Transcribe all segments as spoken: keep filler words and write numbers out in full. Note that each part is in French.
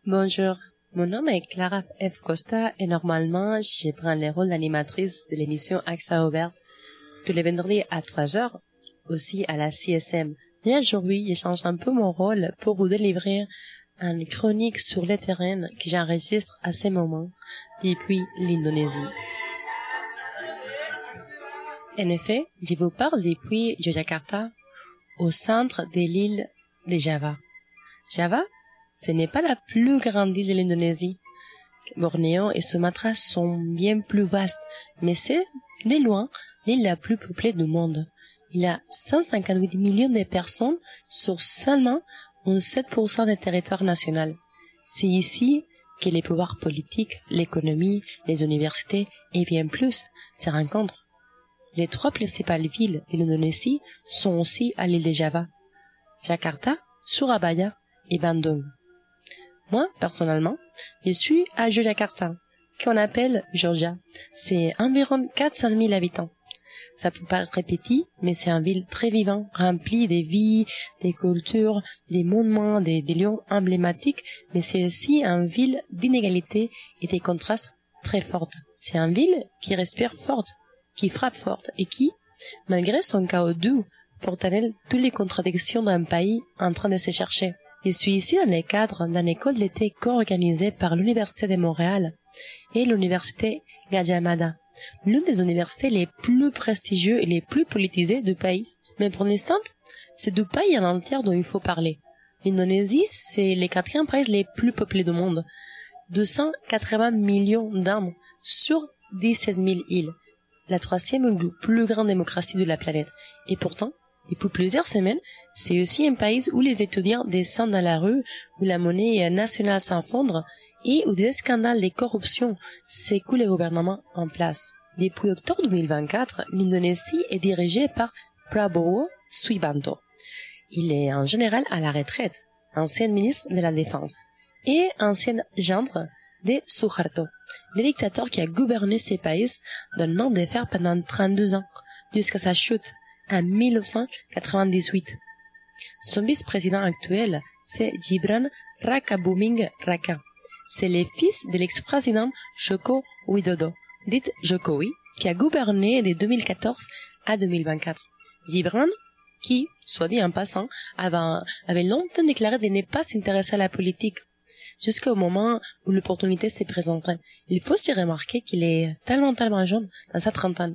Bonjour, mon nom est Clara F. Costa et normalement, je prends le rôle d'animatrice de l'émission Accès ouvert tous les vendredis à trois heures, aussi à la C S M. Mais aujourd'hui, je change un peu mon rôle pour vous délivrer une chronique sur le terrain que j'enregistre à ce moment depuis l'Indonésie. En effet, je vous parle depuis Yogyakarta, au centre de l'île de Java. Java, ce n'est pas la plus grande île de l'Indonésie. Bornéo et Sumatra sont bien plus vastes, mais c'est, de loin, l'île la plus peuplée du monde. Il y a cent cinquante-huit millions de personnes sur seulement sept pour cent du territoire national. C'est ici que les pouvoirs politiques, l'économie, les universités et bien plus se rencontrent. Les trois principales villes de l'Indonésie sont aussi à l'île de Java: Jakarta, Surabaya et Bandung. Moi, personnellement, je suis à Yogyakarta, qu'on appelle Georgia. C'est environ quatre cent mille habitants. Ça peut paraître petit, mais c'est une ville très vivante, remplie de vie, des cultures, des monuments, des, des lieux emblématiques, mais c'est aussi une ville d'inégalité et des contrastes très fortes. C'est une ville qui respire forte, qui frappe forte et qui, malgré son chaos doux, porte en elle toutes les contradictions d'un pays en train de se chercher. Je suis ici dans le cadre d'une école d'été co-organisée par l'Université de Montréal et l'Université Gadjah Mada, l'une des universités les plus prestigieuses et les plus politisées du pays. Mais pour l'instant, c'est du pays en entier dont il faut parler. L'Indonésie, c'est le quatrième pays le plus peuplé du monde. deux cent quatre-vingts millions d'âmes sur dix-sept mille îles. La troisième ou la plus grande démocratie de la planète. Et pourtant, depuis plusieurs semaines, c'est aussi un pays où les étudiants descendent dans la rue, où la monnaie nationale s'effondre et où des scandales de corruption secouent le gouvernement en place. Depuis octobre deux mille vingt-quatre, l'Indonésie est dirigée par Prabowo Subianto. Il est en général à la retraite, ancien ministre de la Défense, et ancien gendre de Suharto, le dictateur qui a gouverné ce pays d'un nom de fer pendant trente-deux ans, jusqu'à sa chute en mille neuf cent quatre-vingt-dix-huit. Son vice-président actuel, c'est Gibran Rakabuming Raka. C'est le fils de l'ex-président Joko Widodo, dit Jokowi, qui a gouverné de deux mille quatorze à deux mille vingt-quatre. Gibran, qui, soit dit en passant, avait, avait longtemps déclaré de ne pas s'intéresser à la politique, jusqu'au moment où l'opportunité s'est présentée. Il faut se remarquer qu'il est tellement, tellement jeune, dans sa trentaine.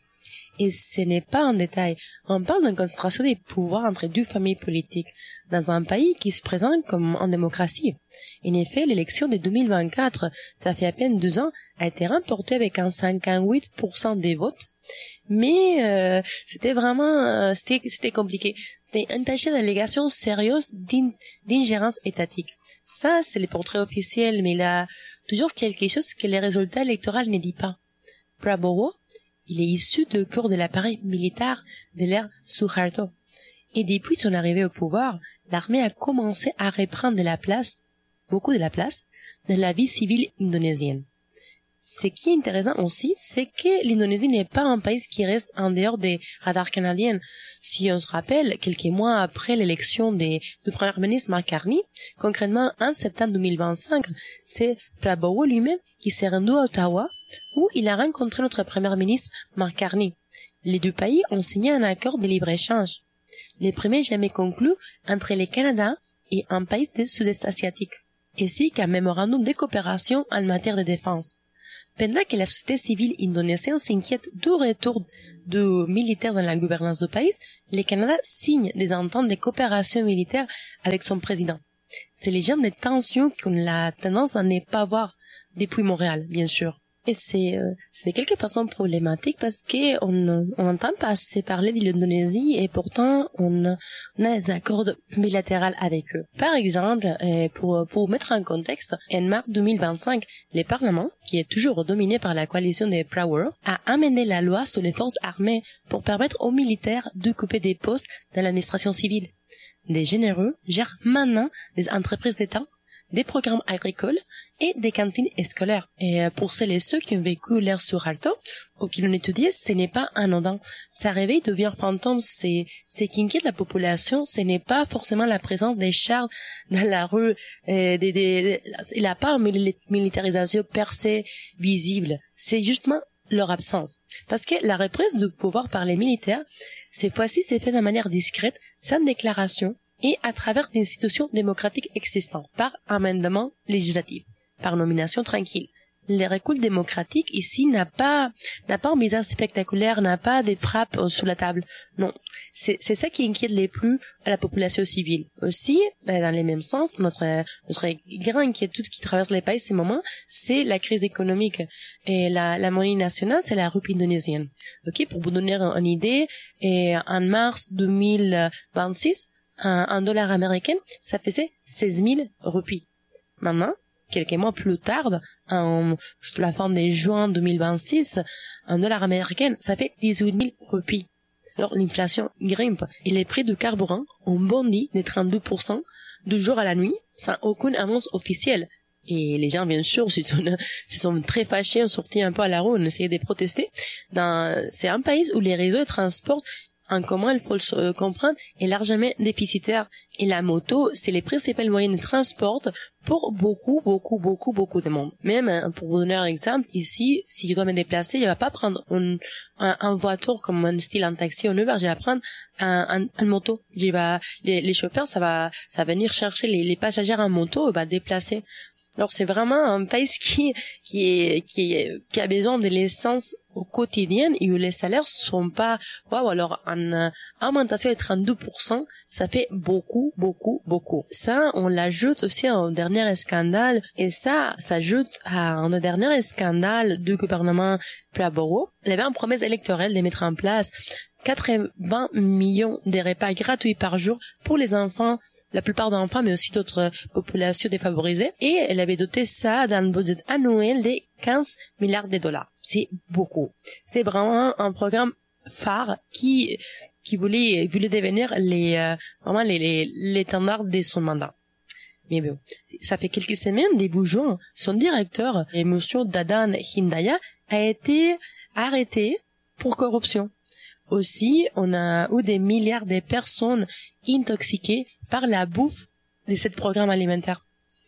Et ce n'est pas un détail. On parle d'une concentration des pouvoirs entre deux familles politiques dans un pays qui se présente comme en démocratie. En effet, l'élection de deux mille vingt-quatre, ça fait à peine deux ans, a été remportée avec un cinquante-huit pour cent des votes. Mais euh, c'était vraiment, euh, c'était, c'était compliqué. C'était entaché d'allégations sérieuses d'in, d'ingérence étatique. Ça, c'est le portrait officiel, mais il y a toujours quelque chose que les résultats électoraux ne disent pas. Prabowo, il est issu du corps de l'appareil militaire de l'ère Suharto. Et depuis son arrivée au pouvoir, l'armée a commencé à reprendre de la place, beaucoup de la place, dans la vie civile indonésienne. Ce qui est intéressant aussi, c'est que l'Indonésie n'est pas un pays qui reste en dehors des radars canadiens. Si on se rappelle, quelques mois après l'élection des, du Premier ministre Mark Carney, concrètement en septembre deux mille vingt-cinq, c'est Prabowo lui-même qui s'est rendu à Ottawa, où il a rencontré notre Premier ministre Mark Carney. Les deux pays ont signé un accord de libre-échange, le premier jamais conclu entre le Canada et un pays du sud-est asiatique, ainsi qu'un mémorandum de coopération en matière de défense. Pendant que la société civile indonésienne s'inquiète du retour de militaires dans la gouvernance du pays, le Canada signe des ententes de coopération militaire avec son président. C'est les genres de tensions qu'on a tendance à ne pas voir depuis Montréal, bien sûr. Et c'est, euh, c'est de quelque façon problématique parce que on, on entend pas assez parler de l'Indonésie et pourtant on, on a des accords bilatéraux avec eux. Par exemple, euh, pour, pour mettre en contexte, en mars deux mille vingt-cinq, le Parlement, qui est toujours dominé par la coalition des Prabowo, a amendé la loi sur les forces armées pour permettre aux militaires d'occuper des postes dans l'administration civile. Des généreux gèrent maintenant des entreprises d'État, des programmes agricoles et des cantines scolaires. Et pour celles et ceux qui ont vécu l'ère Suralto ou qui l'ont étudié, ce n'est pas anodin. Ça réveille de vieux fantômes. C'est, ce qui inquiète la population, ce n'est pas forcément la présence des chars dans la rue. Euh, des, des, il n'y a pas une militarisation per se visible. C'est justement leur absence. Parce que la reprise du pouvoir par les militaires, cette fois-ci, c'est fait de manière discrète, sans déclaration, et à travers des institutions démocratiques existantes, par amendement législatif, par nomination tranquille. Le recul démocratique ici n'a pas n'a pas un visage spectaculaire, n'a pas des frappes sous la table. Non, c'est c'est ça qui inquiète les plus à la population civile. Aussi, dans le même sens, notre notre grande inquiétude qui traverse les pays ces moments, c'est la crise économique. Et la la monnaie nationale, c'est la rupie indonésienne. Ok, pour vous donner une idée, et en mars deux mille vingt-six, un, un dollar américain, ça faisait seize mille roupies. Maintenant, quelques mois plus tard, en la fin de juin deux mille vingt-six, un dollar américain, ça fait dix-huit mille roupies. Alors l'inflation grimpe et les prix du carburant ont bondi de trente-deux pour cent du jour à la nuit, sans aucune annonce officielle. Et les gens, bien sûr, se sont, se sont très fâchés, ont sorti un peu à la rue, ont essayé de protester. Dans, c'est un pays où les réseaux de transport en commun, il faut le comprendre, est largement déficitaire. Et la moto, c'est les principaux moyens de transport pour beaucoup, beaucoup, beaucoup, beaucoup de monde. Même, pour vous donner un exemple, ici, si je dois me déplacer, je vais pas prendre une, un, un voiture comme un style en taxi ou en Uber, je vais prendre un, un, un moto. Je vais, les, les chauffeurs, ça va, ça va venir chercher les, les passagers en moto, va déplacer. Alors c'est vraiment un pays qui qui est qui est, qui a besoin de l'essence au quotidien et où les salaires sont pas waouh. Alors en augmentation de trente-deux pour cent, ça fait beaucoup beaucoup beaucoup. Ça on l'ajoute aussi au dernier scandale et ça s'ajoute à un dernier scandale du gouvernement Prabowo. Il avait une promesse électorale de mettre en place quatre-vingts millions de repas gratuits par jour pour les enfants, la plupart d'enfants, mais aussi d'autres populations défavorisées. Et elle avait doté ça d'un budget annuel de quinze milliards de dollars. C'est beaucoup. C'est vraiment un programme phare qui, qui voulait, voulait devenir les, euh, vraiment les, les, l'étendard de son mandat. Mais bon, ça fait quelques semaines, début juin, son directeur, Monsieur Dadan Hindaya, a été arrêté pour corruption. Aussi, on a eu des milliards de personnes intoxiquées par la bouffe de ce programme alimentaire.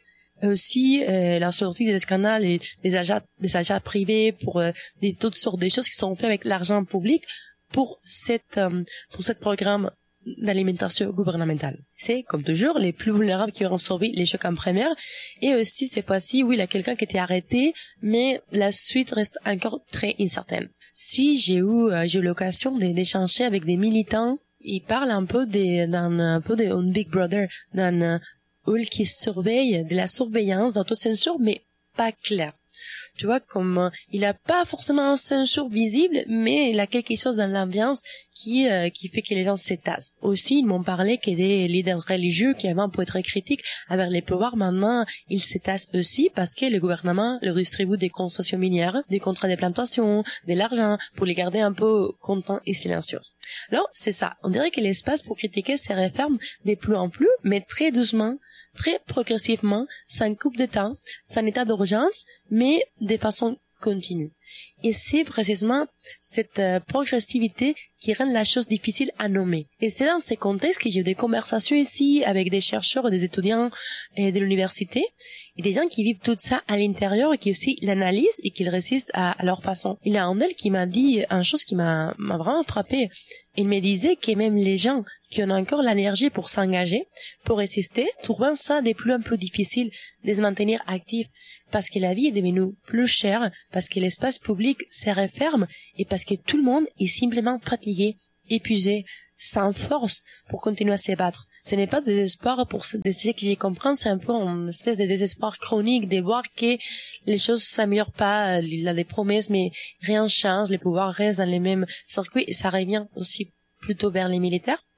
Aussi, euh, la sortie des scandales et des achats, des achats privés pour euh, des toutes sortes de choses qui sont faites avec l'argent public pour cette euh, pour ce programme d'alimentation gouvernementale. C'est, comme toujours, les plus vulnérables qui auront subi les chocs en première. Et aussi, cette fois-ci, oui, il y a quelqu'un qui était arrêté, mais la suite reste encore très incertaine. Si j'ai eu, euh, j'ai eu l'occasion d'échanger avec des militants, ils parlent un peu des, d'un, un peu de Big Brother, d'un rôle qui surveille, de la surveillance, d'autocensure, mais pas clair. Tu vois, comme euh, il a pas forcément un censure visible, mais il a quelque chose dans l'ambiance qui euh, qui fait que les gens se tassent. Aussi, ils m'ont parlé que des leaders religieux qui avant pouvaient être très critiques envers les pouvoirs, maintenant ils se tassent aussi parce que le gouvernement leur distribue des concessions minières, des contrats de plantation, de l'argent pour les garder un peu contents et silencieux. Alors, c'est ça. On dirait que l'espace pour critiquer ces réformes de plus en plus, mais très doucement, très progressivement, sans coupe de temps, sans état d'urgence, mais de façon continue. Et c'est précisément cette euh, progressivité qui rend la chose difficile à nommer. Et c'est dans ces contextes que j'ai eu des conversations ici avec des chercheurs et des étudiants euh, de l'université et des gens qui vivent tout ça à l'intérieur et qui aussi l'analysent et qui le résistent à, à leur façon. Il y a un d'elles qui m'a dit une chose qui m'a, m'a vraiment frappé. Il me disait que même les gens qui ont encore l'énergie pour s'engager, pour résister, trouvent ça de plus en plus difficile de se maintenir actifs parce que la vie est devenue plus chère, parce que l'espace public se referme et parce que tout le monde est simplement fatigué, épuisé, sans force pour continuer à se battre. Ce n'est pas de désespoir pour ce, de ce que j'y comprends, c'est un peu une espèce de désespoir chronique de voir que les choses s'améliorent pas, il y a des promesses mais rien change, les pouvoirs restent dans les mêmes circuits et ça revient aussi plutôt vers les militaires.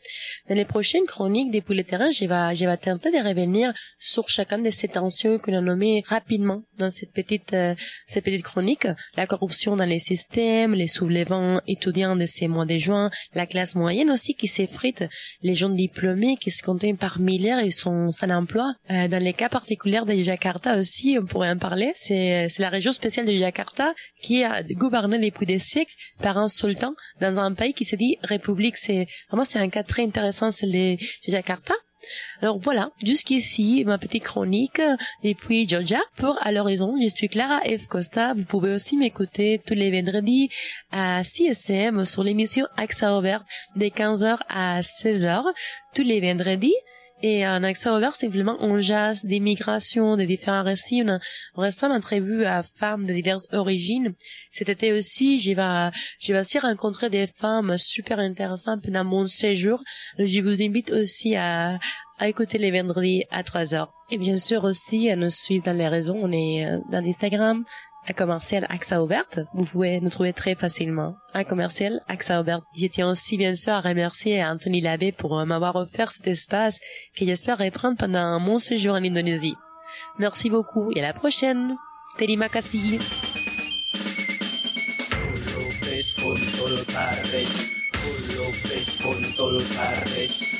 Dans les prochaines chroniques depuis le terrain, je vais, je vais tenter de revenir sur chacun de ces tensions que l'on a nommées rapidement dans cette petite, euh, cette petite chronique. La corruption dans les systèmes, les soulèvements étudiants de ces mois de juin, la classe moyenne aussi qui s'effrite, les jeunes diplômés qui se comptent par milliers et sont sans emploi. Euh, dans les cas particuliers de Jakarta aussi, on pourrait en parler. C'est, c'est la région spéciale de Jakarta qui a gouverné depuis des siècles par un sultan dans un pays qui se dit république. C'est vraiment c'est un cas très intéressant, celui de Jakarta. Alors voilà, jusqu'ici ma petite chronique depuis Georgia. Pour À l'horizon, je suis Clara F. Costa. Vous pouvez aussi m'écouter tous les vendredis à C S M sur l'émission Accès ouvert de quinze heures à seize heures tous les vendredis. Et en Accès ouvert, simplement, on jase des migrations, des différents récits. On, on reste en entrevue à femmes de diverses origines. Cet été aussi, je vais, je vais aussi rencontrer des femmes super intéressantes pendant mon séjour. Je vous invite aussi à, à écouter les vendredis à trois heures. Et bien sûr aussi, à nous suivre dans les réseaux. On est dans Instagram, à commercial Accès ouverte. Vous pouvez nous trouver très facilement. Un commercial Accès ouverte. Je tiens aussi bien sûr à remercier Anthony Labbé pour m'avoir offert cet espace que j'espère reprendre pendant mon séjour en Indonésie. Merci beaucoup et à la prochaine. Terima kasih.